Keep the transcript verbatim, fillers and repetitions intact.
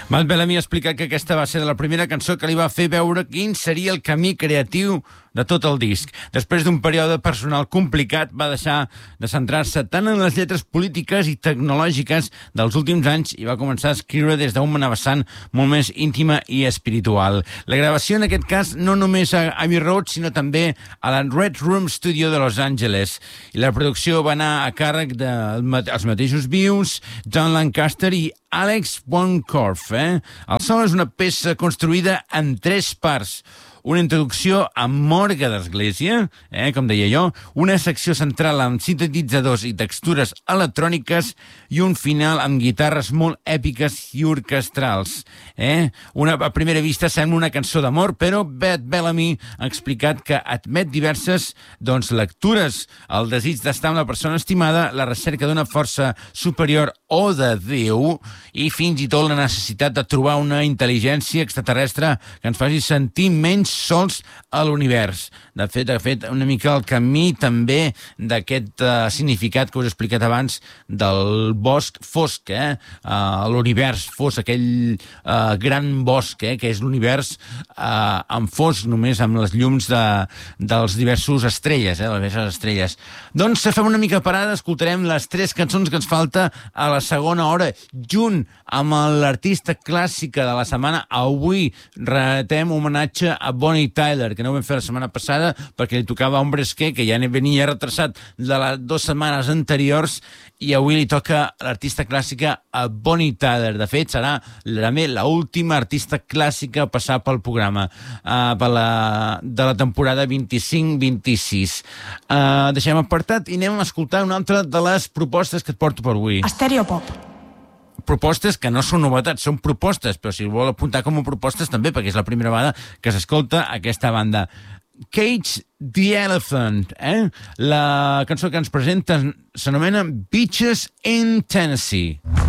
Matt Bellamy ha explicat que aquesta va ser la primera cançó que li va fer veure quin seria el camí creatiu de tot el disc. Després d'un període personal complicat, va deixar de centrar-se tant en les lletres polítiques i tecnològiques dels últims anys i va començar a escriure des d'una vessant molt més íntima i espiritual. La gravació, en aquest cas, no només a Abbey Road, sinó també a la Red Room Studio de Los Angeles. I la producció va anar a càrrec dels mateixos vius, John Lancaster i Alex Von Korff. Eh? El so és una peça construïda en tres parts. Una introducció amb morga d'església, eh, com deia jo, una secció central amb sintetitzadors i textures electròniques i un final amb guitarres molt èpiques i orquestrals. Eh? Una, a primera vista sembla una cançó d'amor, però Matt Bellamy ha explicat que admet diverses doncs, lectures, el desig d'estar amb la persona estimada, la recerca d'una força superior o de Déu i fins i tot la necessitat de trobar una intel·ligència extraterrestre que ens faci sentir menys sols a l'univers. De fet, de fet, una mica el camí també d'aquest uh, significat que us he explicat abans del bosc fosc, eh? Uh, l'univers fosc, aquell uh, gran bosc, eh? Que és l'univers uh, en fosc, només amb les llums de, dels diversos estrelles, eh? Les diverses estrelles. Doncs fem una mica parada, escoltarem les tres cançons que ens falta a la segona hora, junt amb l'artista clàssica de la setmana. Avui retem homenatge a Bonnie Tyler, que no ho vam fer la setmana passada perquè li tocava Hombres que, que ja venia retrasat de les dues setmanes anteriors, i avui li toca l'artista clàssica a Bonnie Tyler. De fet, serà també l'última artista clàssica a passar pel programa uh, per la, de la temporada vint-i-cinc vint-i-sis. Uh, deixem apartat i anem a escoltar una altra de les propostes que et porto per avui. Estereopop. Propostes que no són novetats, són propostes, però si vol apuntar com a propostes també, perquè és la primera vegada que s'escolta aquesta banda. Cage the Elephant, eh? La cançó que ens presenta s'anomena Beaches in Tennessee.